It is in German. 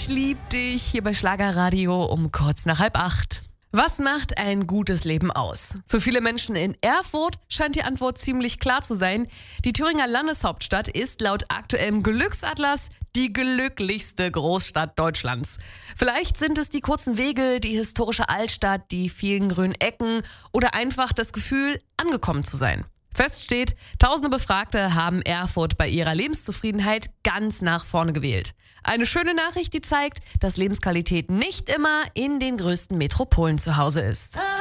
Ich lieb dich hier bei Schlagerradio um kurz nach 7:30. Was macht ein gutes Leben aus? Für viele Menschen in Erfurt scheint die Antwort ziemlich klar zu sein. Die Thüringer Landeshauptstadt ist laut aktuellem Glücksatlas die glücklichste Großstadt Deutschlands. Vielleicht sind es die kurzen Wege, die historische Altstadt, die vielen grünen Ecken oder einfach das Gefühl, angekommen zu sein. Fest steht, tausende Befragte haben Erfurt bei ihrer Lebenszufriedenheit ganz nach vorne gewählt. Eine schöne Nachricht, die zeigt, dass Lebensqualität nicht immer in den größten Metropolen zu Hause ist.